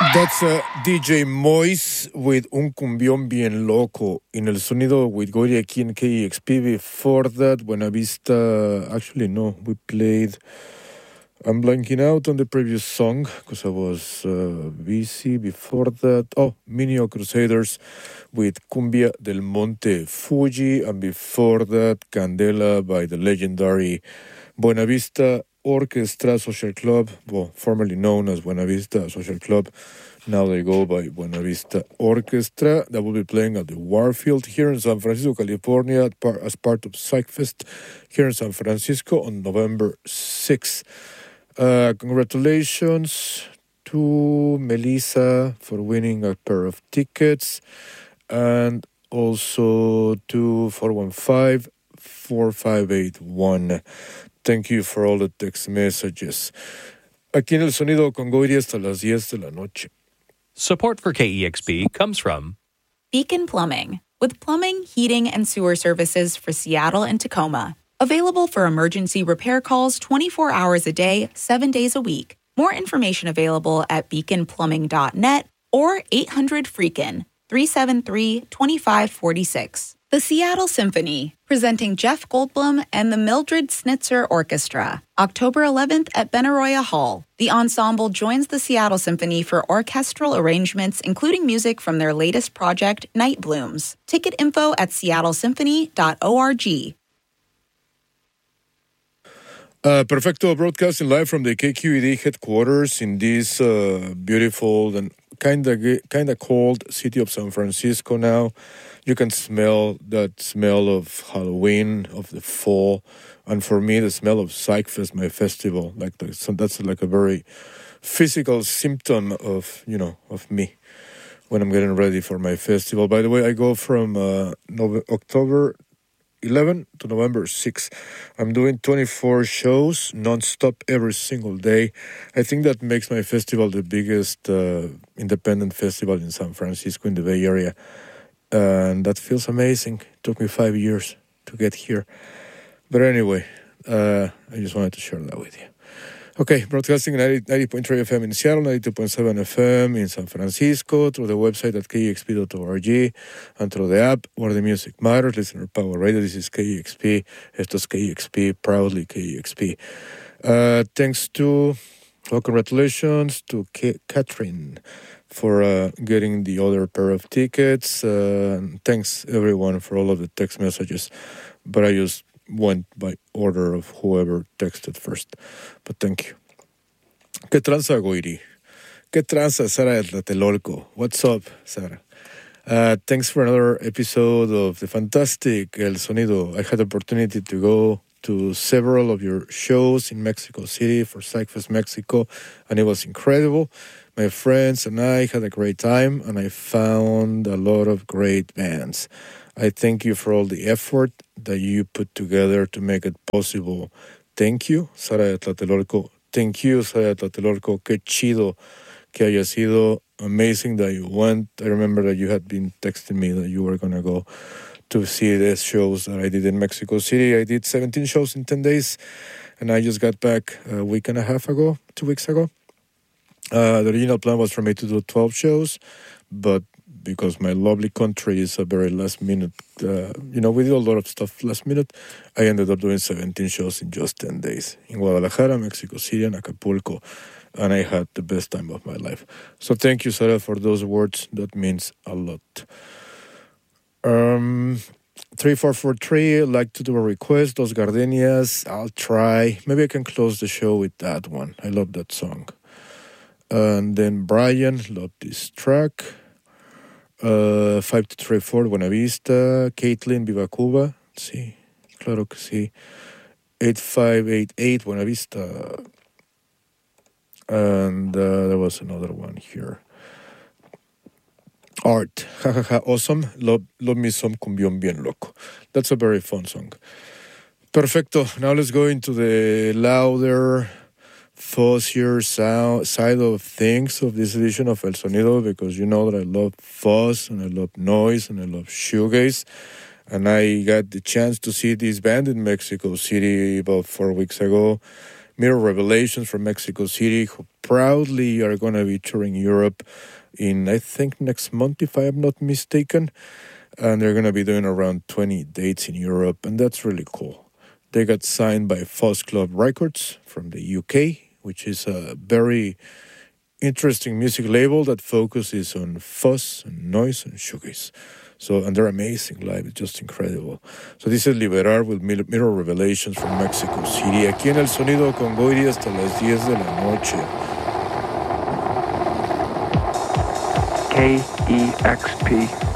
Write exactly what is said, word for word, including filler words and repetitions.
That's uh, D J Mois with Un Cumbión Bien Loco in El Sonido with Goiri aquí in K E X P. Before that, Buena Vista. Actually, no, we played. I'm blanking out on the previous song because I was uh, busy before that. Oh, Minio Crusaders with Cumbia del Monte Fuji. And before that, Candela by the legendary Buena Vista Orchestra Social Club, well, formerly known as Buena Vista Social Club. Now they go by Buena Vista Orchestra. That will be playing at the Warfield here in San Francisco, California, as part of PsychFest here in San Francisco on November sixth. Uh, congratulations to Melissa for winning a pair of tickets, and also to four one five, four five eight one. Thank you for all the text messages. Aquí en El Sonido con Goiri hasta las diez de la noche. Support for K E X P comes from Beacon Plumbing, with plumbing, heating, and sewer services for Seattle and Tacoma. Available for emergency repair calls twenty-four hours a day, seven days a week. More information available at beacon plumbing dot net or eight hundred freakin, three seven three, two five four six. The Seattle Symphony, presenting Jeff Goldblum and the Mildred Snitzer Orchestra, October eleventh at Benaroya Hall. The ensemble joins the Seattle Symphony for orchestral arrangements, including music from their latest project, Night Blooms. Ticket info at seattle symphony dot org. Uh, Perfecto broadcasting live from the K Q E D headquarters in this uh, beautiful and kind of kind of cold city of San Francisco now. You can smell that smell of Halloween, of the fall, and for me, the smell of PsychFest, my festival. Like the, so that's like a very physical symptom of you know of me when I'm getting ready for my festival. By the way, I go from uh, November, October eleventh to November sixth. I'm doing twenty-four shows non-stop every single day. I think that makes my festival the biggest uh, independent festival in San Francisco in the Bay Area. And that feels amazing. It took me five years to get here. But anyway, uh, I just wanted to share that with you. Okay, broadcasting ninety point three F M in Seattle, ninety-two point seven F M in San Francisco, through the website at k e x p dot org, and through the app where the music matters, Listener Power Radio. This is K E X P. Esto es K E X P, proudly K E X P. Uh, thanks to, well, congratulations to K- Catherine for uh, getting the other pair of tickets. Uh, and thanks, everyone, for all of the text messages. But I just went by order of whoever texted first. But thank you. ¿Qué tranza, Goiri? ¿Qué tranza, Sara de Tlatelolco? What's up, Sara? Uh, thanks for another episode of the fantastic El Sonido. I had the opportunity to go to several of your shows in Mexico City for PsychFest Mexico, and it was incredible. My friends and I had a great time, and I found a lot of great bands. I thank you for all the effort that you put together to make it possible. Thank you, Sara de Tlatelolco. Thank you, Sara de Tlatelolco. Qué chido que haya sido. Amazing that you went. I remember that you had been texting me that you were going to go to see the shows that I did in Mexico City. I did seventeen shows in ten days, and I just got back a week and a half ago, two weeks ago. Uh, the original plan was for me to do twelve shows, but because my lovely country is a very last minute, uh, you know, we do a lot of stuff last minute, I ended up doing seventeen shows in just ten days. In Guadalajara, Mexico City, and Acapulco. And I had the best time of my life. So thank you, Sarah, for those words. That means a lot. Um, three four four three, I'd like to do a request. Dos Gardenias, I'll try. Maybe I can close the show with that one. I love that song. And then Brian, love this track. Uh, five two three four, Buena Vista. Caitlin, Viva Cuba. Sí, claro que sí. eight five eight eight, Buena Vista. And uh, there was another one here. Art. Ha ha ha. Awesome. Love, love me some Cumbión Bien Loco. That's a very fun song. Perfecto. Now let's go into the louder, fuzzier sound, side of things of this edition of El Sonido, because you know that I love fuzz and I love noise and I love shoegaze. And I got the chance to see this band in Mexico City about four weeks ago. Mirror Revelations from Mexico City, who proudly are going to be touring Europe in, I think, next month, if I am not mistaken. And they're going to be doing around twenty dates in Europe, and that's really cool. They got signed by Fuzz Club Records from the U K, which is a very interesting music label that focuses on fuzz and noise and shoegaze. So, and they're amazing live, it's just incredible. So this is Liberar with Mirror Revelations from Mexico City, aquí en El Sonido con Goiri hasta las diez de la noche. K E X P